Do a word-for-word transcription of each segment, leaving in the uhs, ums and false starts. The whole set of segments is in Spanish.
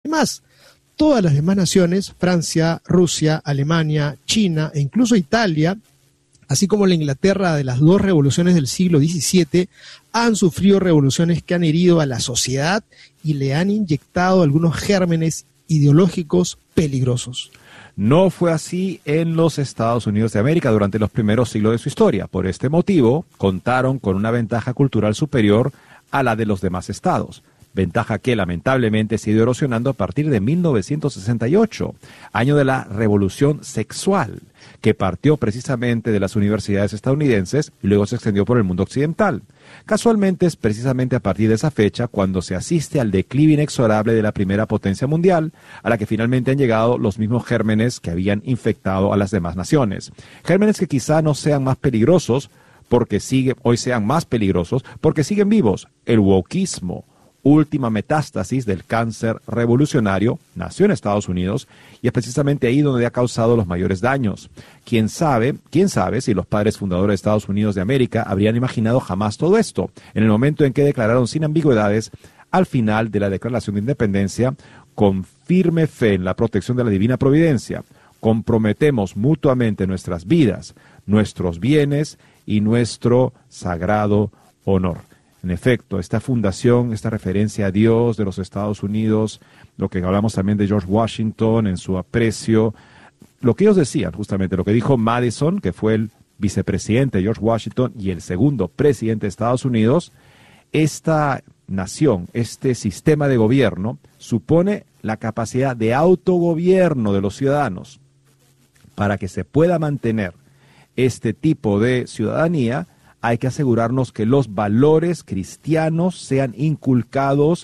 más, todas las demás naciones, Francia, Rusia, Alemania, China e incluso Italia, así como la Inglaterra de las dos revoluciones del siglo diecisiete, han sufrido revoluciones que han herido a la sociedad y le han inyectado algunos gérmenes ideológicos peligrosos. No fue así en los Estados Unidos de América durante los primeros siglos de su historia. Por este motivo, contaron con una ventaja cultural superior a la de los demás estados. Ventaja que lamentablemente se ha ido erosionando a partir de mil novecientos sesenta y ocho, año de la revolución sexual, que partió precisamente de las universidades estadounidenses y luego se extendió por el mundo occidental. Casualmente es precisamente a partir de esa fecha cuando se asiste al declive inexorable de la primera potencia mundial, a la que finalmente han llegado los mismos gérmenes que habían infectado a las demás naciones. Gérmenes que quizá no sean más peligrosos, porque siguen, hoy sean más peligrosos, porque siguen vivos. El wokismo, última metástasis del cáncer revolucionario, nació en Estados Unidos y es precisamente ahí donde ha causado los mayores daños. ¿Quién sabe, quién sabe si los padres fundadores de Estados Unidos de América habrían imaginado jamás todo esto, en el momento en que declararon sin ambigüedades, al final de la Declaración de Independencia, con firme fe en la protección de la divina providencia, comprometemos mutuamente nuestras vidas, nuestros bienes y nuestro sagrado honor. En efecto, esta fundación, esta referencia a Dios de los Estados Unidos, lo que hablamos también de George Washington en su aprecio, lo que ellos decían justamente, lo que dijo Madison, que fue el vicepresidente de George Washington y el segundo presidente de Estados Unidos, esta nación, este sistema de gobierno, supone la capacidad de autogobierno de los ciudadanos. Para que se pueda mantener este tipo de ciudadanía, hay que asegurarnos que los valores cristianos sean inculcados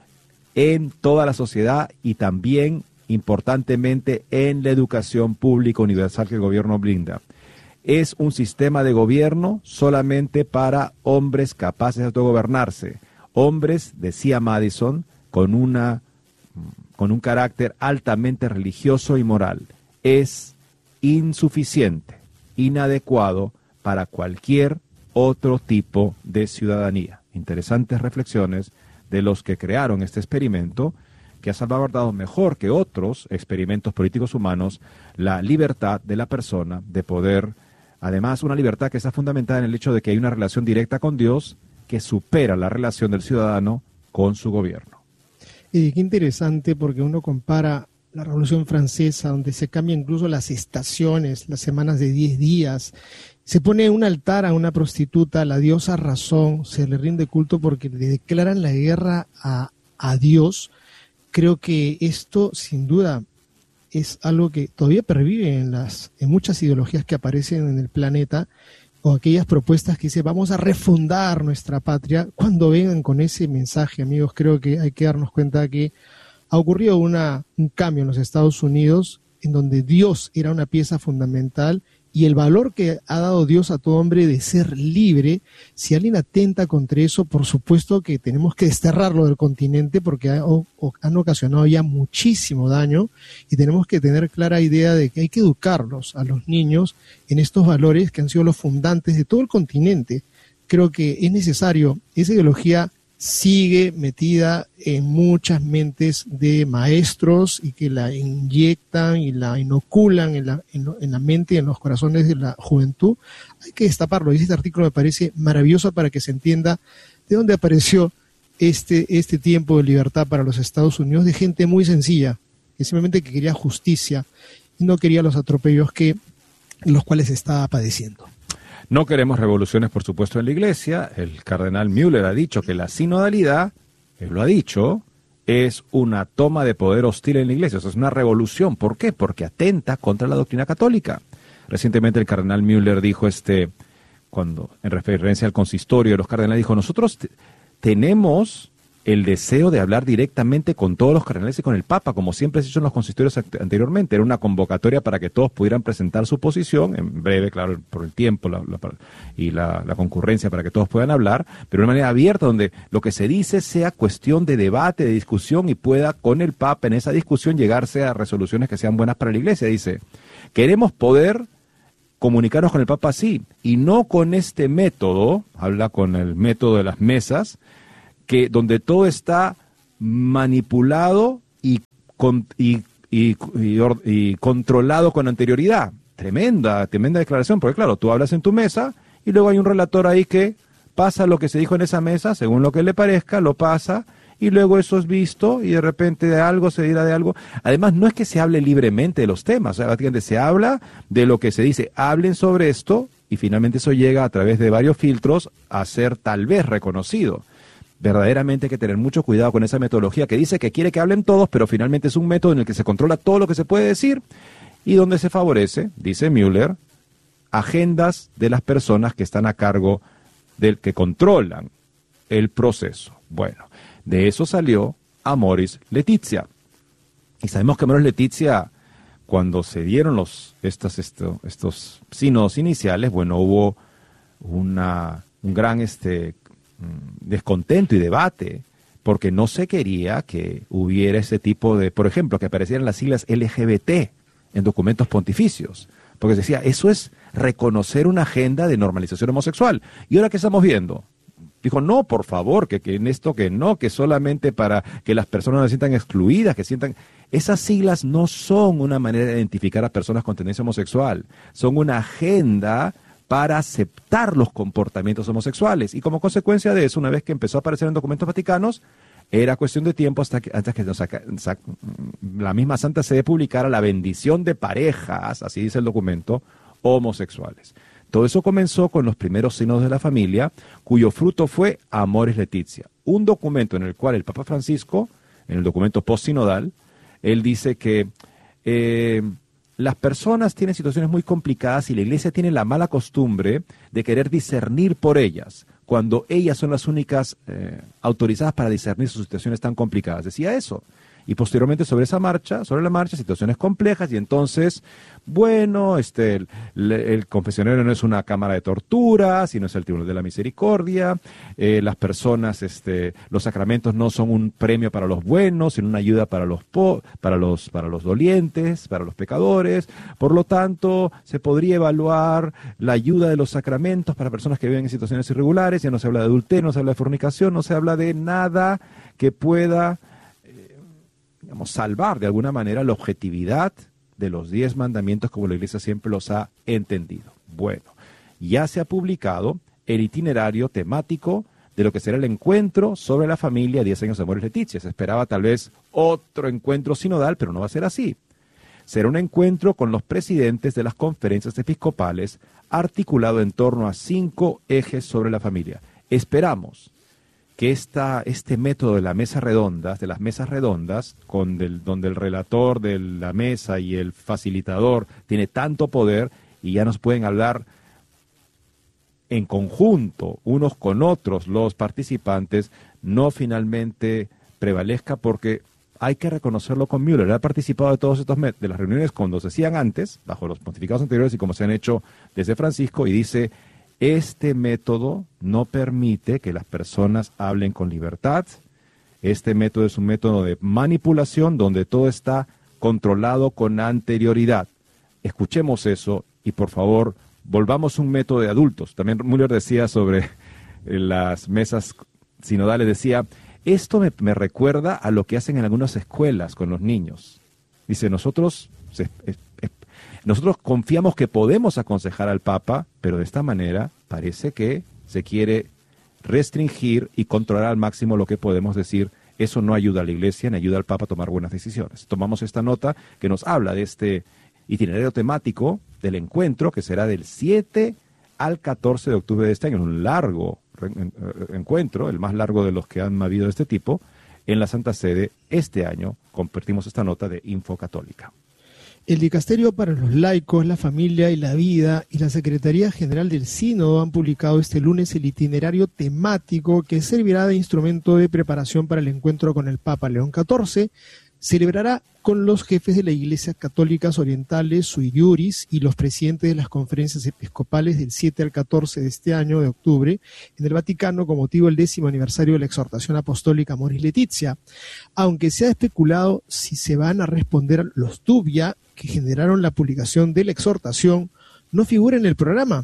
en toda la sociedad y también, importantemente, en la educación pública universal que el gobierno brinda. Es un sistema de gobierno solamente para hombres capaces de autogobernarse. Hombres, decía Madison, con, una, con un carácter altamente religioso y moral. Es insuficiente, inadecuado para cualquier otro tipo de ciudadanía. Interesantes reflexiones de los que crearon este experimento, que ha salvaguardado mejor que otros experimentos políticos humanos la libertad de la persona de poder, además una libertad que está fundamentada en el hecho de que hay una relación directa con Dios que supera la relación del ciudadano con su gobierno. Y qué interesante, porque uno compara la Revolución Francesa, donde se cambian incluso las estaciones, las semanas de diez días, se pone un altar a una prostituta, la diosa Razón, se le rinde culto porque le declaran la guerra a, a Dios. Creo que esto, sin duda, es algo que todavía pervive en, las, en muchas ideologías que aparecen en el planeta, o aquellas propuestas que dicen vamos a refundar nuestra patria. Cuando vengan con ese mensaje, amigos, creo que hay que darnos cuenta que ha ocurrido una, un cambio en los Estados Unidos, en donde Dios era una pieza fundamental, y el valor que ha dado Dios a todo hombre de ser libre. Si alguien atenta contra eso, por supuesto que tenemos que desterrarlo del continente, porque ha, o, han ocasionado ya muchísimo daño, y tenemos que tener clara idea de que hay que educarlos a los niños en estos valores que han sido los fundantes de todo el continente. Creo que es necesario, esa ideología sigue metida en muchas mentes de maestros y que la inyectan y la inoculan en la, en, lo, en la mente y en los corazones de la juventud. Hay que destaparlo, y este artículo me parece maravilloso para que se entienda de dónde apareció este, este tiempo de libertad para los Estados Unidos, de gente muy sencilla, que simplemente que quería justicia y no quería los atropellos que los cuales estaba padeciendo. No queremos revoluciones, por supuesto, en la Iglesia. El cardenal Müller ha dicho que la sinodalidad, él lo ha dicho, es una toma de poder hostil en la Iglesia. Eso es una revolución. ¿Por qué? Porque atenta contra la doctrina católica. Recientemente el cardenal Müller dijo, este, cuando en referencia al consistorio de los cardenales, dijo, nosotros t- tenemos el deseo de hablar directamente con todos los cardenales y con el Papa, como siempre se hizo en los consistorios anteriormente. Era una convocatoria para que todos pudieran presentar su posición, en breve, claro, por el tiempo la, la, y la, la concurrencia para que todos puedan hablar, pero de una manera abierta, donde lo que se dice sea cuestión de debate, de discusión, y pueda con el Papa en esa discusión llegarse a resoluciones que sean buenas para la Iglesia. Dice, queremos poder comunicarnos con el Papa así, y no con este método, habla con el método de las mesas, que donde todo está manipulado y, con, y, y, y, or, y controlado con anterioridad. Tremenda, tremenda declaración, porque claro, tú hablas en tu mesa y luego hay un relator ahí que pasa lo que se dijo en esa mesa, según lo que le parezca, lo pasa, y luego eso es visto, y de repente de algo se dirá de algo. Además, no es que se hable libremente de los temas, o sea, básicamente se habla de lo que se dice, hablen sobre esto, y finalmente eso llega a través de varios filtros a ser tal vez reconocido. Verdaderamente hay que tener mucho cuidado con esa metodología que dice que quiere que hablen todos, pero finalmente es un método en el que se controla todo lo que se puede decir, y donde se favorece, dice Mueller, agendas de las personas que están a cargo del que controlan el proceso. Bueno, de eso salió Amoris Laetitia. Y sabemos que Amoris Laetitia, cuando se dieron los estos, estos, estos sínodos iniciales, bueno, hubo una, un gran este, descontento y debate, porque no se quería que hubiera ese tipo de, por ejemplo, que aparecieran las siglas L G B T en documentos pontificios, porque se decía, eso es reconocer una agenda de normalización homosexual. ¿Y ahora qué estamos viendo? Dijo, no, por favor, que, que en esto que no, que solamente para que las personas se sientan excluidas, que sientan... Esas siglas no son una manera de identificar a personas con tendencia homosexual, son una agenda para aceptar los comportamientos homosexuales. Y como consecuencia de eso, una vez que empezó a aparecer en documentos vaticanos, era cuestión de tiempo hasta que, antes que nos saca, sac, la misma Santa Sede publicara la bendición de parejas, así dice el documento, homosexuales. Todo eso comenzó con los primeros sínodos de la familia, cuyo fruto fue Amoris Laetitia, un documento en el cual el Papa Francisco, en el documento postsinodal, él dice que eh, las personas tienen situaciones muy complicadas y la Iglesia tiene la mala costumbre de querer discernir por ellas, cuando ellas son las únicas eh, autorizadas para discernir sus situaciones tan complicadas. Decía eso. Y posteriormente sobre esa marcha, sobre la marcha, situaciones complejas, y entonces, bueno, este, el, el confesionario no es una cámara de tortura, sino es el tribunal de la misericordia, eh, las personas, este, los sacramentos no son un premio para los buenos, sino una ayuda para los, po para los, para los dolientes, para los pecadores. Por lo tanto, se podría evaluar la ayuda de los sacramentos para personas que viven en situaciones irregulares. Ya no se habla de adulterio, no se habla de fornicación, no se habla de nada que pueda, digamos, salvar de alguna manera la objetividad de los diez mandamientos como la Iglesia siempre los ha entendido. Bueno, ya se ha publicado el itinerario temático de lo que será el encuentro sobre la familia diez años de Amoris Laetitia. Se esperaba tal vez otro encuentro sinodal, pero no va a ser así. Será un encuentro con los presidentes de las conferencias episcopales articulado en torno a cinco ejes sobre la familia. Esperamos que esta, este método de la mesa redonda, de las mesas redondas, con del, donde el relator de la mesa y el facilitador tiene tanto poder y ya nos pueden hablar en conjunto, unos con otros, los participantes, no finalmente prevalezca, porque hay que reconocerlo con Mueller. Él ha participado de todos estos de las reuniones cuando se hacían antes, bajo los pontificados anteriores y como se han hecho desde Francisco, y dice: este método no permite que las personas hablen con libertad. Este método es un método de manipulación donde todo está controlado con anterioridad. Escuchemos eso y por favor volvamos un método de adultos. También Mueller decía sobre las mesas sinodales, decía, esto me, me recuerda a lo que hacen en algunas escuelas con los niños. Dice, nosotros... Se, es, Nosotros confiamos que podemos aconsejar al Papa, pero de esta manera parece que se quiere restringir y controlar al máximo lo que podemos decir. Eso no ayuda a la Iglesia ni ayuda al Papa a tomar buenas decisiones. Tomamos esta nota que nos habla de este itinerario temático del encuentro que será del siete al catorce de octubre de este año, un largo encuentro, el más largo de los que han habido de este tipo, en la Santa Sede este año. Compartimos esta nota de Info Católica. El Dicasterio para los Laicos, la Familia y la Vida y la Secretaría General del Sínodo han publicado este lunes el itinerario temático que servirá de instrumento de preparación para el encuentro con el Papa León catorce. Celebrará con los jefes de las iglesias católicas orientales, sui iuris, y los presidentes de las conferencias episcopales del siete al catorce de este año de octubre en el Vaticano con motivo del décimo aniversario de la exhortación apostólica Amoris Laetitia. Aunque se ha especulado si se van a responder los dubia que generaron la publicación de la exhortación, no figura en el programa.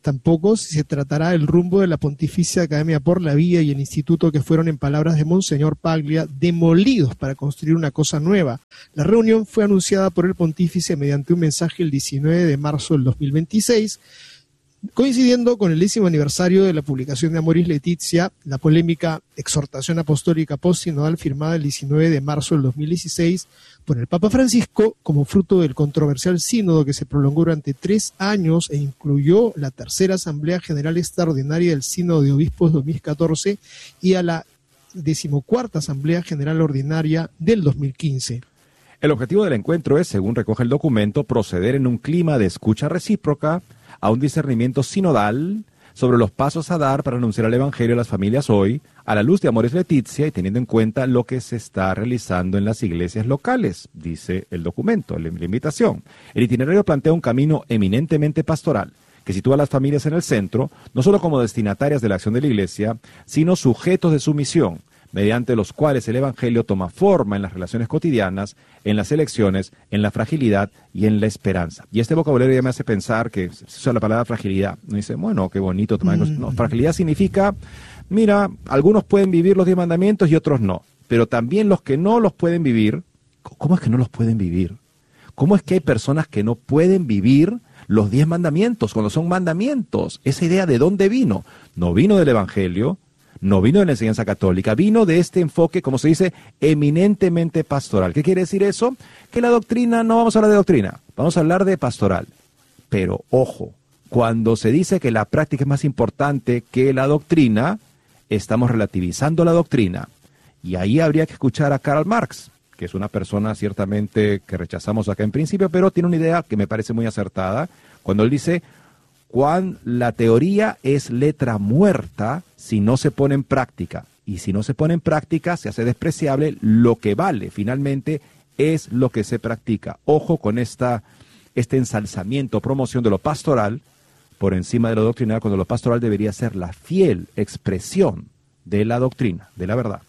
tampoco si se tratará del rumbo de la Pontificia Academia por la Vida y el instituto, que fueron, en palabras de Monseñor Paglia, demolidos para construir una cosa nueva. La reunión fue anunciada por el pontífice mediante un mensaje el diecinueve de marzo del dos mil veintiséis, coincidiendo con el décimo aniversario de la publicación de Amoris Laetitia, la polémica exhortación apostólica postsinodal firmada el diecinueve de marzo del dos mil dieciséis por el Papa Francisco, como fruto del controversial sínodo que se prolongó durante tres años e incluyó la tercera Asamblea General Extraordinaria del Sínodo de Obispos dos mil catorce y a la decimocuarta Asamblea General Ordinaria del dos mil quince. El objetivo del encuentro es, según recoge el documento, proceder en un clima de escucha recíproca a un discernimiento sinodal sobre los pasos a dar para anunciar el Evangelio a las familias hoy, a la luz de Amoris Laetitia y teniendo en cuenta lo que se está realizando en las iglesias locales, dice el documento, la invitación. El itinerario plantea un camino eminentemente pastoral, que sitúa a las familias en el centro, no solo como destinatarias de la acción de la iglesia, sino sujetos de su misión, mediante los cuales el Evangelio toma forma en las relaciones cotidianas, en las elecciones, en la fragilidad y en la esperanza. Y este vocabulario ya me hace pensar que se usa la palabra fragilidad. Uno dice, bueno, qué bonito. Mm. No, fragilidad significa, mira, algunos pueden vivir los diez mandamientos y otros no, pero también los que no los pueden vivir. ¿Cómo es que no los pueden vivir? ¿Cómo es que hay personas que no pueden vivir los diez mandamientos cuando son mandamientos? Esa idea, ¿de dónde vino? No vino del Evangelio, no vino de la enseñanza católica, vino de este enfoque, como se dice, eminentemente pastoral. ¿Qué quiere decir eso? Que la doctrina, no vamos a hablar de doctrina, vamos a hablar de pastoral. Pero, ojo, cuando se dice que la práctica es más importante que la doctrina, estamos relativizando la doctrina. Y ahí habría que escuchar a Karl Marx, que es una persona ciertamente que rechazamos acá en principio, pero tiene una idea que me parece muy acertada, cuando él dice, cuando la teoría es letra muerta si no se pone en práctica. Y si no se pone en práctica, se hace despreciable. Lo que vale, finalmente, es lo que se practica. Ojo con esta, este ensalzamiento, promoción de lo pastoral por encima de lo doctrinal, cuando lo pastoral debería ser la fiel expresión de la doctrina, de la verdad.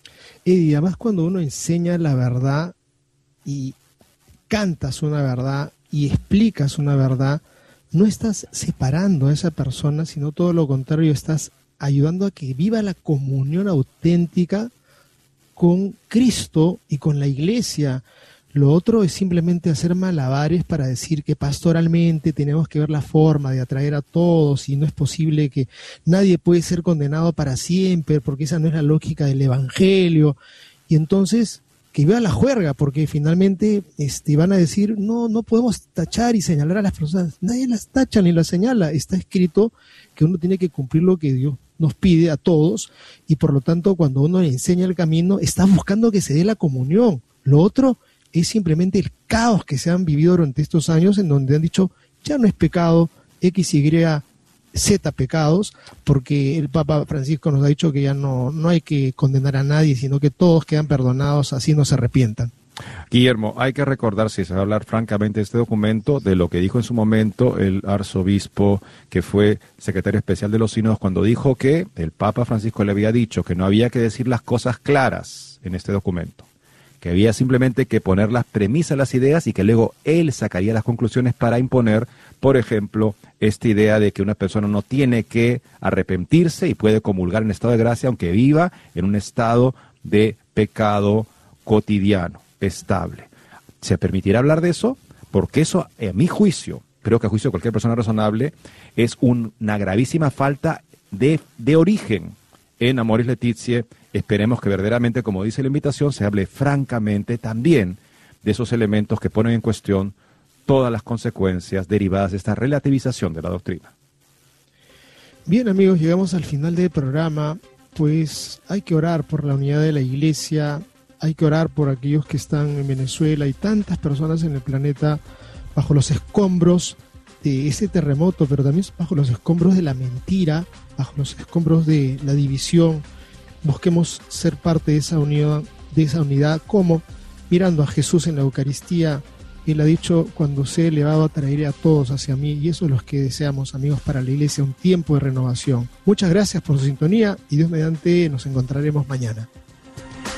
Y además, cuando uno enseña la verdad y cantas una verdad y explicas una verdad, no estás separando a esa persona, sino todo lo contrario, estás ayudando a que viva la comunión auténtica con Cristo y con la iglesia. Lo otro es simplemente hacer malabares para decir que pastoralmente tenemos que ver la forma de atraer a todos y no es posible que nadie puede ser condenado para siempre porque esa no es la lógica del Evangelio. Y entonces que viva la juerga, porque finalmente este, van a decir, no, no podemos tachar y señalar a las personas. Nadie las tacha ni las señala. Está escrito que uno tiene que cumplir lo que Dios nos pide a todos, y por lo tanto, cuando uno le enseña el camino, está buscando que se dé la comunión. Lo otro es simplemente el caos que se han vivido durante estos años, en donde han dicho, ya no es pecado, X, Y, Z pecados, porque el Papa Francisco nos ha dicho que ya no, no hay que condenar a nadie, sino que todos quedan perdonados, así no se arrepientan. Guillermo, hay que recordar, si se va a hablar francamente de este documento, de lo que dijo en su momento el arzobispo, que fue secretario especial de los sínodos, cuando dijo que el Papa Francisco le había dicho que no había que decir las cosas claras en este documento, que había simplemente que poner las premisas, las ideas, y que luego él sacaría las conclusiones para imponer, por ejemplo, esta idea de que una persona no tiene que arrepentirse y puede comulgar en estado de gracia aunque viva en un estado de pecado cotidiano, estable. ¿Se permitirá hablar de eso? Porque eso, a mi juicio, creo que a juicio de cualquier persona razonable, es un, una gravísima falta de, de origen en Amoris Laetitia. Esperemos que verdaderamente, como dice la invitación, se hable francamente también de esos elementos que ponen en cuestión todas las consecuencias derivadas de esta relativización de la doctrina. Bien, amigos, llegamos al final del programa. Pues hay que orar por la unidad de la iglesia, hay que orar por aquellos que están en Venezuela y tantas personas en el planeta bajo los escombros de ese terremoto, pero también bajo los escombros de la mentira, bajo los escombros de la división. Busquemos ser parte de esa unidad, de esa unidad, como mirando a Jesús en la Eucaristía. Él ha dicho, cuando sea elevado traeré a todos hacia mí, y eso es lo que deseamos, amigos, para la iglesia, un tiempo de renovación. Muchas gracias por su sintonía y Dios mediante nos encontraremos mañana.